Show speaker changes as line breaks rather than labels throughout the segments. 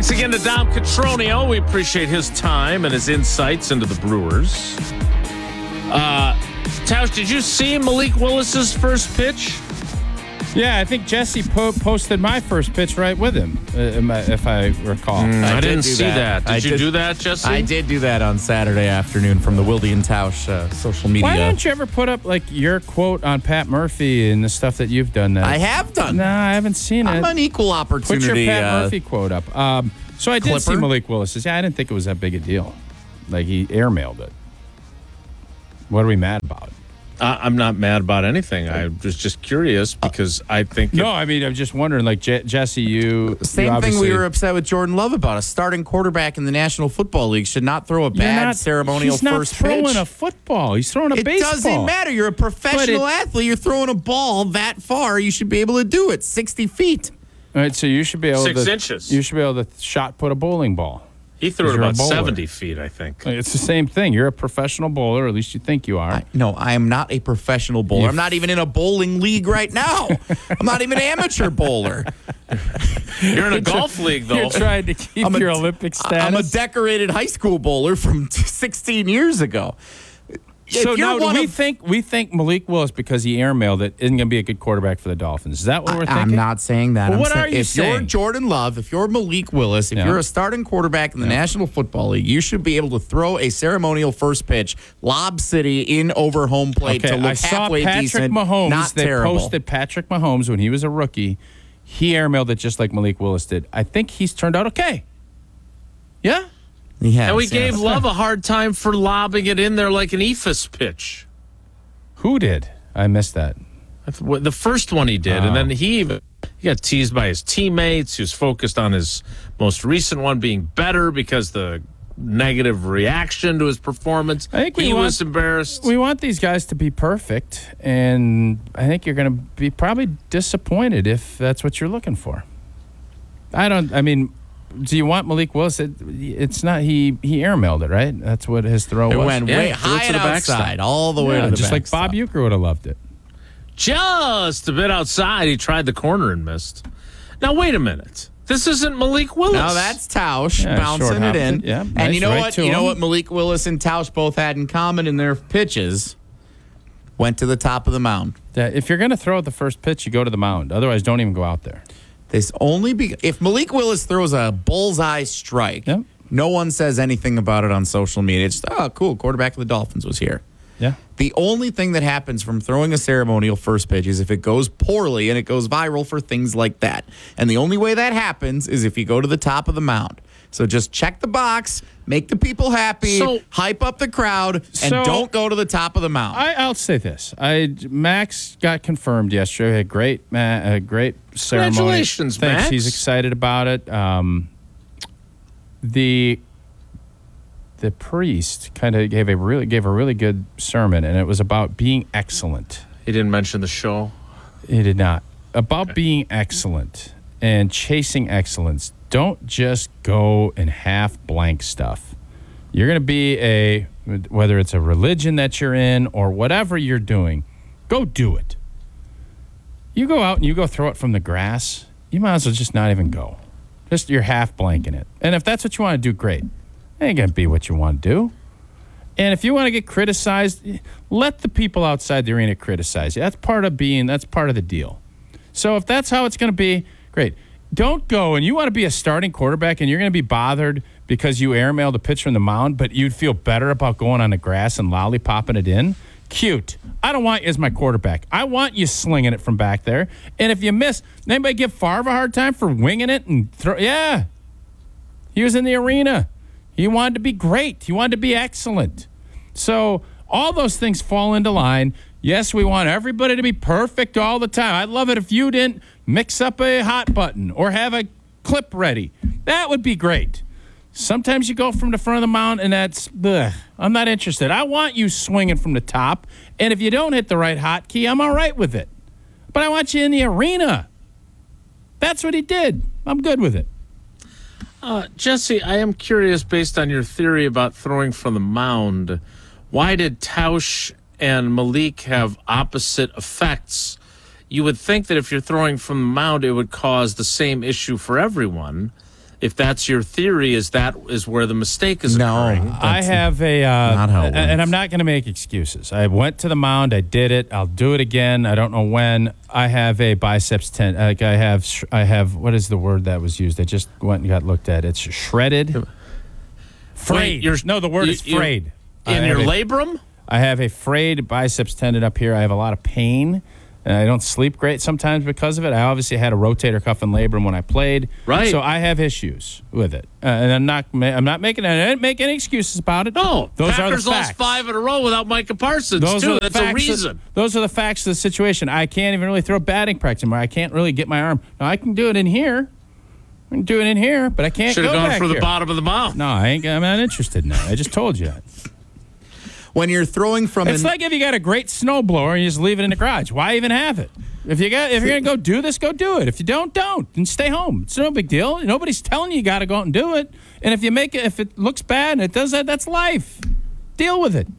Thanks again to Dom Catronio. We appreciate his time and his insights into the Brewers. Tausch, did you see Malik Willis's first pitch?
Yeah, I think Jesse posted my first pitch right with him, if I recall.
I didn't see that. Did you do that, Jesse?
I did do that on Saturday afternoon from the Wilde and Tausch social media.
Why don't you ever put up like your quote on Pat Murphy and the stuff that you've done?
I have done.
No, I haven't seen it.
I'm an equal opportunity.
Put your Pat Murphy quote up. So I did see
Clipper?
Malik Willis. Yeah, I didn't think it was that big a deal. Like he airmailed it. What are we mad about?
I'm not mad about anything. I was just curious because I think...
No, I mean, I'm just wondering, like, Jesse, you...
Same thing we were upset with Jordan Love about. A starting quarterback in the National Football League should not throw a bad ceremonial first pitch.
He's not throwing a football. He's throwing a baseball.
It doesn't matter. You're a professional athlete. You're throwing a ball that far. You should be able to do it. 60 feet.
All right, so you should be able
6 inches.
You should be able to shot put a bowling ball.
He threw it about 70 feet, I think.
It's the same thing. You're a professional bowler, or at least you think you are.
No, I am not a professional bowler. I'm not even in a bowling league right now. I'm not even an amateur bowler.
You're in a golf league, though.
You're trying to keep your Olympic status.
I'm a decorated high school bowler from 16 years ago.
So now we think Malik Willis, because he airmailed it, isn't going to be a good quarterback for the Dolphins. Is that what we're thinking?
I'm not saying that.
Well, what are you saying?
If you're Jordan Love, if you're Malik Willis, if you're a starting quarterback in the National Football League, you should be able to throw a ceremonial first pitch, lob city in over home plate to look halfway decent.
Mahomes,
not terrible.
They posted Patrick Mahomes when he was a rookie. He airmailed it just like Malik Willis did. I think he's turned out okay. Yeah?
And we gave Love a hard time for lobbing it in there like an ephus pitch.
Who did? I missed that.
The first one he did, and then he got teased by his teammates, who's focused on his most recent one being better because the negative reaction to his performance.
I think
he was embarrassed.
We want these guys to be perfect, and I think you're going to be probably disappointed if that's what you're looking for. Do you want Malik Willis? It's not. He airmailed it, right? That's what his throw was.
It went way high and outside, all the way to the
just like Bob Uecker would have loved it.
Just a bit outside. He tried the corner and missed. Now, wait a minute. This isn't Malik Willis.
No, that's Tausch bouncing it in.
Yeah,
and
nice,
you know
right
what? You know what Malik Willis and Tausch both had in common in their pitches? Went to the top of the mound.
If you're going to throw at the first pitch, you go to the mound. Otherwise, don't even go out there.
If Malik Willis throws a bullseye strike, no one says anything about it on social media. It's just, cool, quarterback of the Dolphins was here.
Yeah.
The only thing that happens from throwing a ceremonial first pitch is if it goes poorly, and it goes viral for things like that. And the only way that happens is if you go to the top of the mound. So just check the box, make the people happy, hype up the crowd, and don't go to the top of the mound.
I'll say this. Max got confirmed yesterday. Had a great ceremony.
Congratulations, Max.
He's excited about it. The priest kind of gave a really good sermon, and it was about being excellent.
He didn't mention the show?
He did not. About being excellent and chasing excellence. Don't just go and half blank stuff. You're going to be whether it's a religion that you're in or whatever you're doing, go do it. You go out and you go throw it from the grass, you might as well just not even go. Just you're half blanking it. And if that's what you want to do, great. It ain't going to be what you want to do. And if you want to get criticized, let the people outside the arena criticize you. That's part of the deal. So if that's how it's going to be, great. Don't go and you want to be a starting quarterback and you're going to be bothered because you airmailed a pitch from the mound, but you'd feel better about going on the grass and lollipopping it in. Cute. I don't want you as my quarterback. I want you slinging it from back there. And if you miss, anybody give Favre a hard time for winging it and throw? Yeah. He was in the arena. He wanted to be great. He wanted to be excellent. So all those things fall into line. Yes, we want everybody to be perfect all the time. I'd love it if you didn't mix up a hot button or have a clip ready. That would be great. Sometimes you go from the front of the mound, and that's, I'm not interested. I want you swinging from the top, and if you don't hit the right hotkey, I'm all right with it. But I want you in the arena. That's what he did. I'm good with it.
Jesse, I am curious, based on your theory about throwing from the mound, why did Tausch and Malik have opposite effects? You would think that if you're throwing from the mound, it would cause the same issue for everyone. if that's your theory, is where the mistake is occurring.
I have
not how it
and
works.
I'm not going to make excuses. I went to the mound. I did it. I'll do it again. I don't know when. I have a biceps tendon. Like I have. What is the word that was used? I just went and got looked at. It's shredded. Frayed. The word is frayed.
In your labrum?
I have a frayed biceps tendon up here. I have a lot of pain, and I don't sleep great sometimes because of it. I obviously had a rotator cuff and labrum when I played,
right?
So I have issues with it, and I'm not making. I didn't make any excuses about it.
No,
those
Packers
are the
lost
facts.
5 in a row without Micah Parsons.
Those
too.
are the
That's a
facts
reason.
Those are the facts of the situation. I can't even really throw batting practice anymore. I can't really get my arm. Now I can do it in here. I can do it in here, but I can't.
Should have
go
gone
back
for the
here.
bottom of the mound.
No, I'm not interested in that. I just told you that.
When you're throwing from
It's like if you got a great snowblower and you just leave it in the garage. Why even have it? If you're gonna go do this, go do it. If you don't, and stay home. It's no big deal. Nobody's telling you got to go out and do it. And if you make it, if it looks bad and it does that, that's life. Deal with it.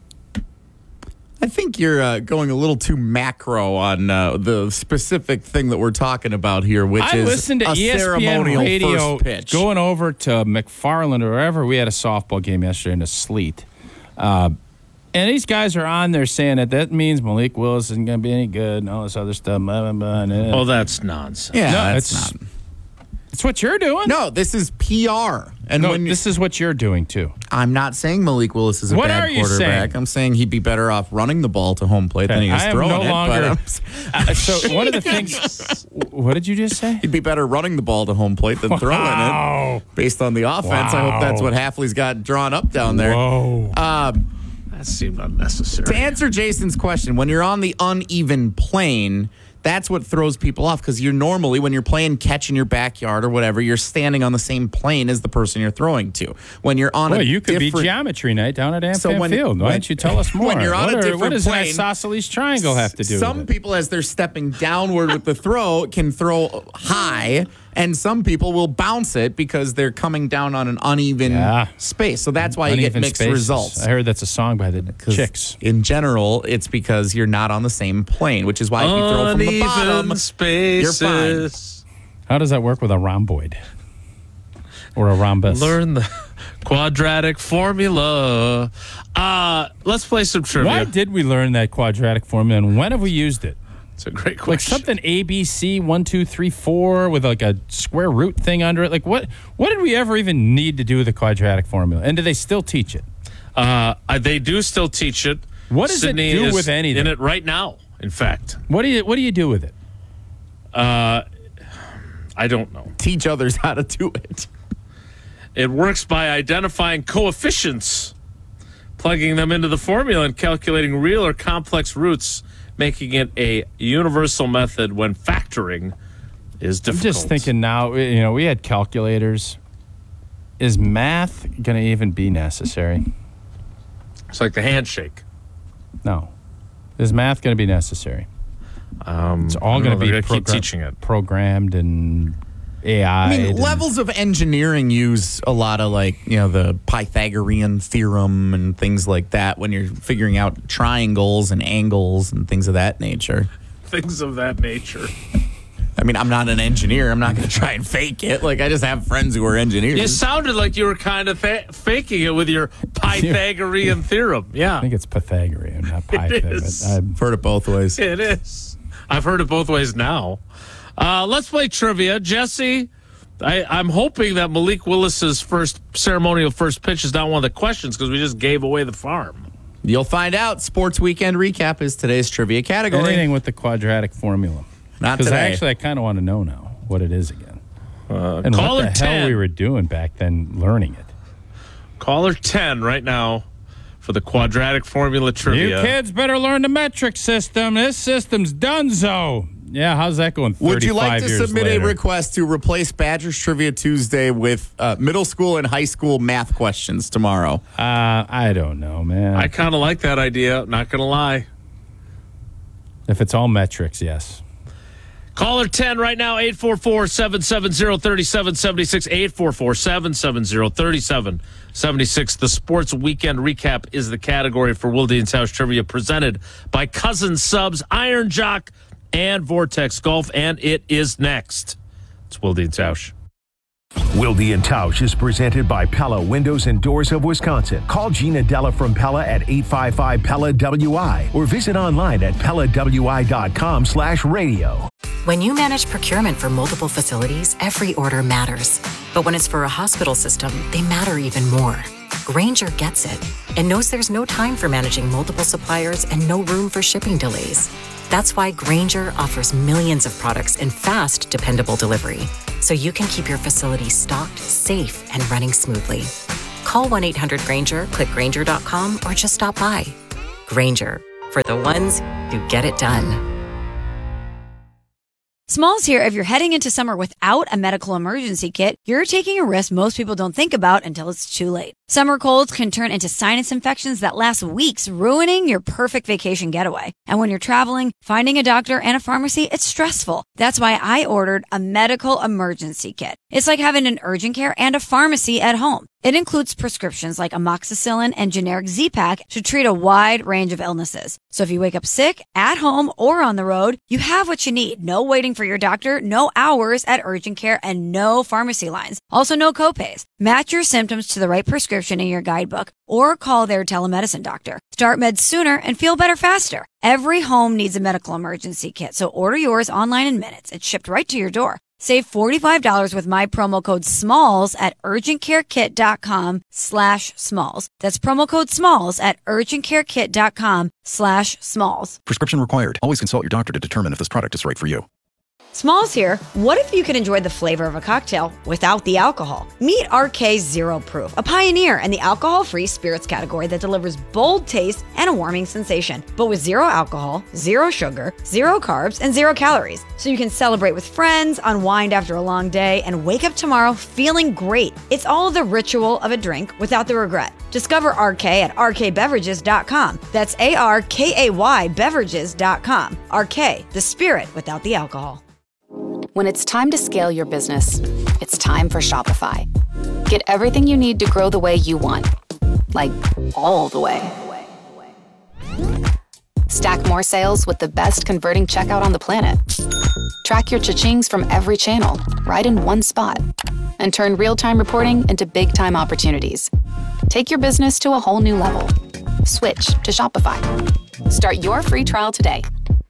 I think you're going a little too macro on the specific thing that we're talking about here, which
I
is
listened to
a
ESPN
ceremonial
radio
first pitch.
going over to McFarland or wherever. We had a softball game yesterday in the sleet. And these guys are on there saying that means Malik Willis isn't going to be any good and all this other stuff.
Oh, that's nonsense.
Yeah,
No,
that's
it's-
not.
It's what you're doing.
No, this is PR. And
No,
when
this is what you're doing, too.
I'm not saying Malik Willis is a
What
bad
are you
quarterback.
saying?
I'm saying he'd be better off running the ball to home plate than he is
I am
throwing
no
it.
longer.
But
So one of the things. What did you just say?
he'd be better running the ball to home plate than throwing
Wow.
it. Based on the offense, I hope that's what Hafley's got drawn up down there.
Whoa.
That seemed unnecessary.
To answer Jason's question, when you're on the uneven plane, that's what throws people off because you're normally, when you're playing catch in your backyard or whatever, you're standing on the same plane as the person you're throwing to. When you're on
Well,
a
you could be
different-
geometry night down at
So
Amfam
when-
Field. Why
when-
don't you tell us more?
when you're on a different
what does an
plane,
isosceles triangle have to do
Some
with it?
people, as they're stepping downward with the throw, can throw high, and some people will bounce it because they're coming down on an uneven
Yeah.
space. So that's why you get
Uneven
mixed
spaces.
results.
I heard that's a song by the
'Cause
Chicks.
In general, it's because you're not on the same plane, which is why if you throw from the bottom,
Uneven spaces.
you're fine.
How does that work with a rhomboid? Or a rhombus?
Learn the quadratic formula. Let's play some trivia.
Why did we learn that quadratic formula, and when have we used it?
It's a great
Like
question.
something ABC 1, 2, 3, 4 with like a square root thing under it. Like what did we ever even need to do with the quadratic formula? And do they still teach it?
They do still teach it.
What does
Sydney
it do
is
with anything?
in it right now, in fact.
What do you do with it?
I don't know.
teach others how to do it.
It works by identifying coefficients, plugging them into the formula, and calculating real or complex roots, making it a universal method when factoring is
I'm
difficult.
just thinking now, we had calculators. Is math going to even be necessary?
It's like the handshake.
No. Is math going to be necessary? It's all going to be
keep teaching it.
programmed and AI.
I mean, levels of engineering use a lot of the Pythagorean theorem and things like that when you're figuring out triangles and angles and things of that nature.
Things of that nature.
I mean, I'm not an engineer. I'm not going to try and fake it. I just have friends who are engineers.
You sounded like you were kind of faking it with your Pythagorean theorem.
I
Yeah,
think it's Pythagorean, not Python.
is.
I've heard it both ways.
it is. I've heard it both ways now. Let's play trivia. Jesse, I'm hoping that Malik Willis's ceremonial first pitch is not one of the questions because we just gave away the farm.
You'll find out. Sports Weekend Recap is today's trivia category.
Anything with the quadratic formula.
Not
Because
today.
I kind of want to know now what it is again. And
Caller
what the
10.
hell we were doing back then learning it.
Caller 10 right now for the quadratic formula trivia.
You kids better learn the metric system. This system's donezo. Yeah, how's that going 35
Would you like to
years
submit
later?
a request to replace Badgers Trivia Tuesday with middle school and high school math questions tomorrow?
I don't know, man.
I kind of like that idea, not going to lie.
If it's all metrics, yes.
Caller 10 right now, 844-770-3776, 844-770-3776. The Sports Weekend Recap is the category for Wildean's House Trivia, presented by Cousins Subs, Iron Jock, and Vortex Golf, and it is next. It's Wildean's House.
Wilde and Tausch is presented by Pella Windows and Doors of Wisconsin. Call Gina Della from Pella at 855-PELLA-WI or visit online at PellaWI.com/radio.
When you manage procurement for multiple facilities, every order matters. But when it's for a hospital system, they matter even more. Grainger gets it and knows there's no time for managing multiple suppliers and no room for shipping delays. That's why Grainger offers millions of products in fast, dependable delivery, so you can keep your facility stocked, safe, and running smoothly. Call 1-800-GRAINGER, click Grainger.com, or just stop by. Grainger, for the ones who get it done.
Smalls here. If you're heading into summer without a medical emergency kit, you're taking a risk most people don't think about until it's too late. Summer colds can turn into sinus infections that last weeks, ruining your perfect vacation getaway. And when you're traveling, finding a doctor and a pharmacy, it's stressful. That's why I ordered a medical emergency kit. It's like having an urgent care and a pharmacy at home. It includes prescriptions like amoxicillin and generic Z-Pak to treat a wide range of illnesses. So if you wake up sick, at home, or on the road, you have what you need. No waiting for your doctor, no hours at urgent care, and no pharmacy lines. Also, no copays. Match your symptoms to the right prescription in your guidebook or call their telemedicine doctor. Start meds sooner and feel better faster. Every home needs a medical emergency kit, so order yours online in minutes. It's shipped right to your door. Save $45 with my promo code SMALLS at urgentcarekit.com/smalls. That's promo code SMALLS at urgentcarekit.com/smalls.
Prescription required. Always consult your doctor to determine if this product is right for you.
Smalls here. What if you could enjoy the flavor of a cocktail without the alcohol? Meet RK Zero Proof, a pioneer in the alcohol-free spirits category that delivers bold taste and a warming sensation, but with zero alcohol, zero sugar, zero carbs, and zero calories. So you can celebrate with friends, unwind after a long day, and wake up tomorrow feeling great. It's all the ritual of a drink without the regret. Discover RK at rkbeverages.com. That's ARKAY beverages.com. RK, the spirit without the alcohol.
When it's time to scale your business, it's time for Shopify. Get everything you need to grow the way you want. Like, all the way. Stack more sales with the best converting checkout on the planet. Track your cha-chings from every channel, right in one spot. And turn real-time reporting into big-time opportunities. Take your business to a whole new level. Switch to Shopify. Start your free trial today.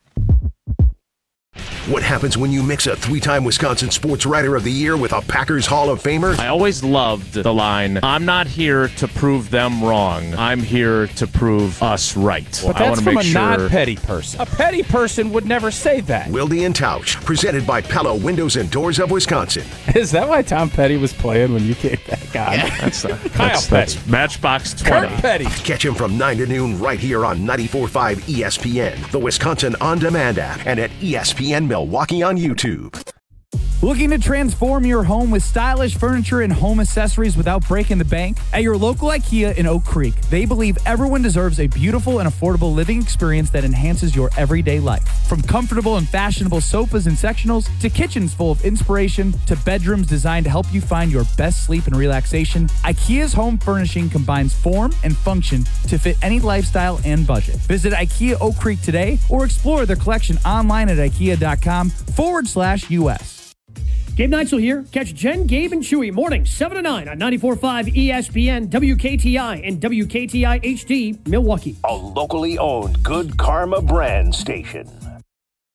What happens when you mix a 3-time Wisconsin Sports Writer of the Year with a Packers Hall of Famer?
I always loved the line, I'm not here to prove them wrong. I'm here to prove us right.
But
I
that's
wanna
from
make
a
sure...
non-petty person. A petty person would never say that.
Wilde and Tausch, presented by Pella Windows and Doors of Wisconsin.
Is that why Tom Petty was playing when you came back on?
Yeah, that's
Petty.
Matchbox 20.
Kurt Petty.
Catch him from 9 to noon right here on 94.5 ESPN, the Wisconsin On Demand app, and at ESPN Milwaukee on YouTube.
Looking to transform your home with stylish furniture and home accessories without breaking the bank? At your local IKEA in Oak Creek, they believe everyone deserves a beautiful and affordable living experience that enhances your everyday life. From comfortable and fashionable sofas and sectionals, to kitchens full of inspiration, to bedrooms designed to help you find your best sleep and relaxation, IKEA's home furnishing combines form and function to fit any lifestyle and budget. Visit IKEA Oak Creek today or explore their collection online at ikea.com/US.
Gabe Neitzel here. Catch Jen, Gabe, and Chewy mornings 7 to 9 on 94.5 ESPN, WKTI, and WKTI HD, Milwaukee.
A locally owned Good Karma brand station.